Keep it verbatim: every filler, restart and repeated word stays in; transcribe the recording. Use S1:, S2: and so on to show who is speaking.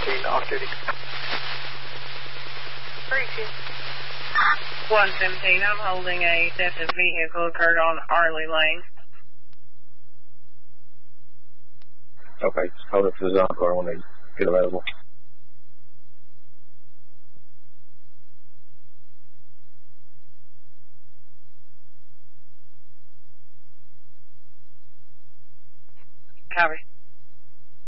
S1: seventeen, off duty.
S2: three two.
S3: one seventeen, I'm holding a theft of vehicle occurred on Arley Lane.
S4: Okay, just hold it for the zone car when they get available.
S3: Copy.